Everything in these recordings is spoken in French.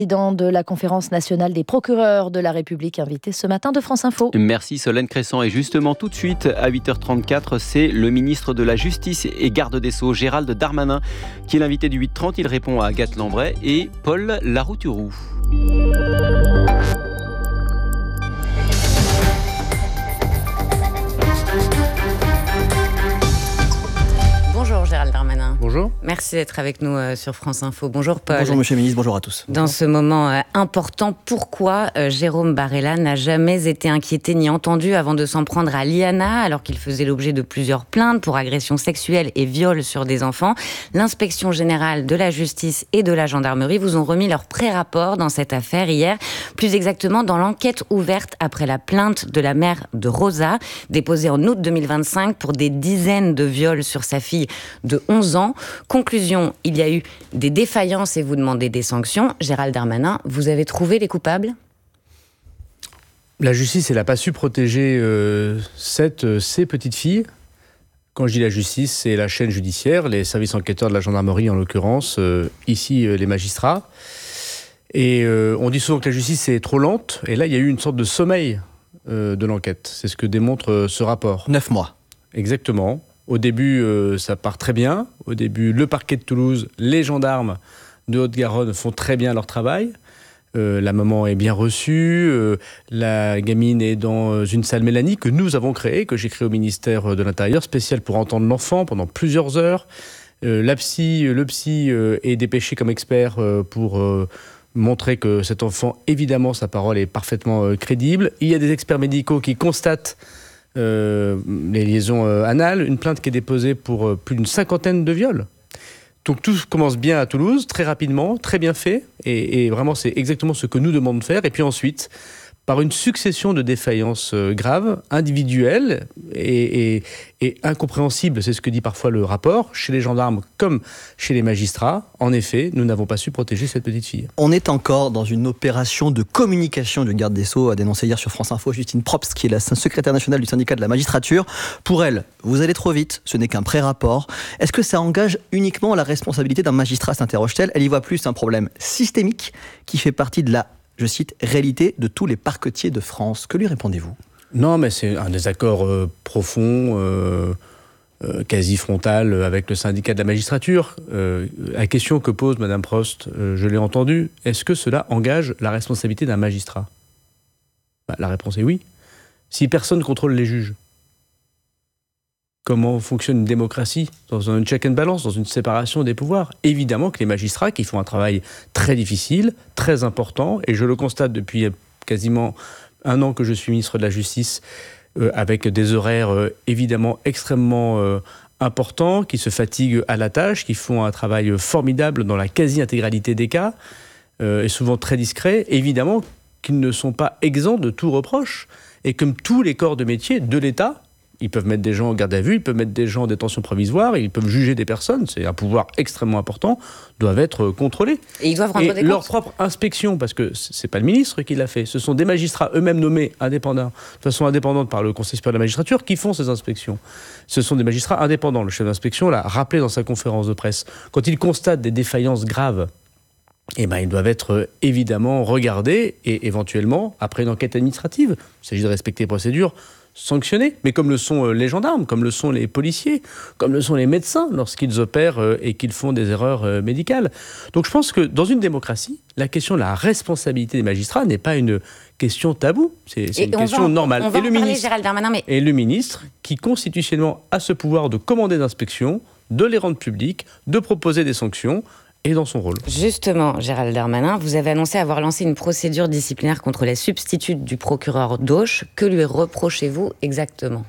Président de la conférence nationale des procureurs de la République, invité ce matin de France Info. Merci Solène Crescent. Et justement, tout de suite, à 8h34, c'est le ministre de la Justice et garde des Sceaux, Gérald Darmanin, qui est l'invité du 8h30. Il répond à Agathe Lambray et Paul Larouturou. Bonjour Gérald Darmanin. Bonjour. Merci d'être avec nous sur France Info. Bonjour Paul. Bonjour Monsieur le Ministre, bonjour à tous. Dans ce moment important, pourquoi Jérôme Barella n'a jamais été inquiété ni entendu avant de s'en prendre à Liana, alors qu'il faisait l'objet de plusieurs plaintes pour agressions sexuelles et viols sur des enfants? L'inspection générale de la justice et de la gendarmerie vous ont remis leur pré-rapport dans cette affaire hier, plus exactement dans l'enquête ouverte après la plainte de la mère de Rosa, déposée en août 2025 pour des dizaines de viols sur sa fille de 11 ans. Conclusion, il y a eu des défaillances et vous demandez des sanctions. Gérald Darmanin, vous avez trouvé les coupables ? La justice, elle n'a pas su protéger ces petites filles. Quand je dis la justice, c'est la chaîne judiciaire, les services enquêteurs de la gendarmerie en l'occurrence, ici les magistrats. Et on dit souvent que la justice est trop lente, et là il y a eu une sorte de sommeil de l'enquête. C'est ce que démontre ce rapport. 9 mois. Exactement. Au début, ça part très bien. Au début, le parquet de Toulouse, les gendarmes de Haute-Garonne font très bien leur travail. La maman est bien reçue. La gamine est dans une salle Mélanie que nous avons créée, que j'ai créée au ministère de l'Intérieur, spéciale pour entendre l'enfant pendant plusieurs heures. Le psy est dépêché comme expert pour montrer que cet enfant, évidemment, sa parole est parfaitement crédible. Il y a des experts médicaux qui constatent les liaisons anales, une plainte qui est déposée pour plus d'une 50aine de viols. Donc tout commence bien à Toulouse, très rapidement, très bien fait, et vraiment c'est exactement ce que nous demandons de faire. Et puis ensuite, par une succession de défaillances graves, individuelles et incompréhensibles, c'est ce que dit parfois le rapport, chez les gendarmes comme chez les magistrats. En effet, nous n'avons pas su protéger cette petite fille. On est encore dans une opération de communication du garde des Sceaux, a dénoncé hier sur France Info Justine Probst, qui est la secrétaire nationale du syndicat de la magistrature. Pour elle, vous allez trop vite, ce n'est qu'un pré-rapport. Est-ce que ça engage uniquement la responsabilité d'un magistrat, s'interroge-t-elle? Elle y voit plus un problème systémique qui fait partie de la, je cite, réalité de tous les parquetiers de France. Que lui répondez-vous? Non, mais c'est un désaccord profond, quasi frontal avec le syndicat de la magistrature. La question que pose Mme Probst, je l'ai entendue, est-ce que cela engage la responsabilité d'un magistrat? La réponse est oui. Si personne ne contrôle les juges, comment fonctionne une démocratie dans un check and balance, dans une séparation des pouvoirs? Évidemment que les magistrats, qui font un travail très difficile, très important, et je le constate depuis quasiment un an que je suis ministre de la Justice, avec des horaires évidemment extrêmement importants, qui se fatiguent à la tâche, qui font un travail formidable dans la quasi-intégralité des cas, et souvent très discret, évidemment qu'ils ne sont pas exempts de tout reproche, et comme tous les corps de métier de l'État, ils peuvent mettre des gens en garde à vue, ils peuvent mettre des gens en détention provisoire, ils peuvent juger des personnes, c'est un pouvoir extrêmement important, doivent être contrôlés. Et ils doivent rendre des comptes. Leur propre inspection, parce que c'est pas le ministre qui l'a fait, ce sont des magistrats eux-mêmes nommés indépendants, de façon indépendante par le Conseil supérieur de la magistrature, qui font ces inspections. Ce sont des magistrats indépendants. Le chef d'inspection l'a rappelé dans sa conférence de presse. Quand ils constatent des défaillances graves, ils doivent être évidemment regardés et éventuellement, après une enquête administrative, il s'agit de respecter les procédures, sanctionnés, mais comme le sont les gendarmes, comme le sont les policiers, comme le sont les médecins lorsqu'ils opèrent et qu'ils font des erreurs médicales. Donc je pense que dans une démocratie, la question de la responsabilité des magistrats n'est pas une question taboue, c'est une question normale. On va en parler, Gérald Darmanin, mais... Et le ministre, qui constitutionnellement a ce pouvoir de commander d'inspection, de les rendre publics, de proposer des sanctions, et dans son rôle. Justement, Gérald Darmanin, vous avez annoncé avoir lancé une procédure disciplinaire contre la substitute du procureur d'Auch. Que lui reprochez-vous exactement?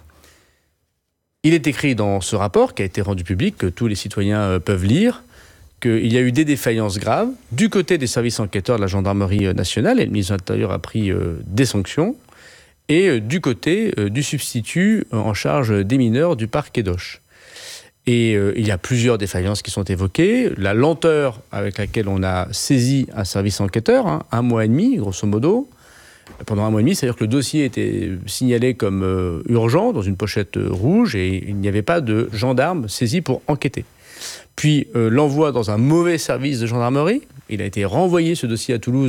Il est écrit dans ce rapport, qui a été rendu public, que tous les citoyens peuvent lire, qu'il y a eu des défaillances graves du côté des services enquêteurs de la gendarmerie nationale, et le ministre de l'Intérieur a pris des sanctions, et du côté du substitut en charge des mineurs du parquet d'Auch. Et il y a plusieurs défaillances qui sont évoquées. La lenteur avec laquelle on a saisi un service enquêteur, 1 mois et demi, grosso modo. Pendant 1 mois et demi, c'est-à-dire que le dossier était signalé comme urgent dans une pochette rouge et il n'y avait pas de gendarme saisi pour enquêter. Puis l'envoi dans un mauvais service de gendarmerie. Il a été renvoyé, ce dossier, à Toulouse